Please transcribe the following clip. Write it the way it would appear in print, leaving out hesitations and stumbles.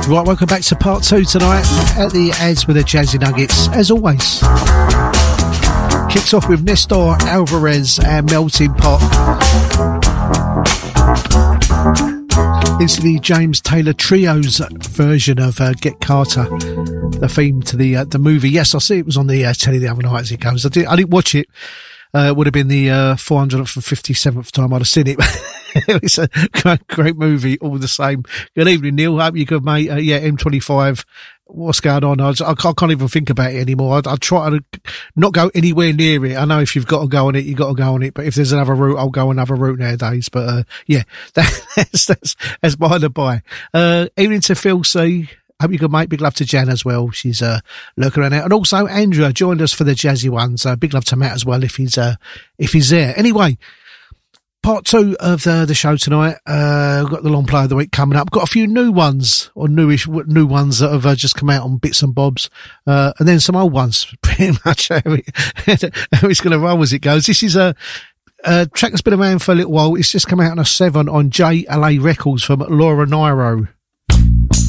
Right, welcome back to part 2 tonight at the ads with the Jazzy Nuggets, as always. Kicks off with Nestor Alvarez and Melting Pot. It's the James Taylor Trio's version of Get Carter, the theme to the movie. Yes, I see it was on the telly the other night as it goes. I didn't watch it. It would have been the 457th time I'd have seen it. It's a great movie all the same. Good evening, Neil. Hope you're good, mate. Yeah, M25. What's going on? I can't even think about it anymore. I try to not go anywhere near it. I know if you've got to go on it, you've got to go on it. But if there's another route, I'll go another route nowadays. But yeah, that's by the by. Evening to Phil C. Hope you're good, mate. Big love to Jan as well. She's lurking around out. And also Andrew joined us for the Jazzy ones. Big love to Matt as well if he's there. Anyway, part 2 of the show tonight. We've got the long play of the week coming up. Got a few new ones, or new ones that have just come out on bits and bobs. And then some old ones, pretty much how it's going to roll as it goes. This is a track that's been around for a little while. It's just come out on a 7 on JLA Records from Laura Nairo.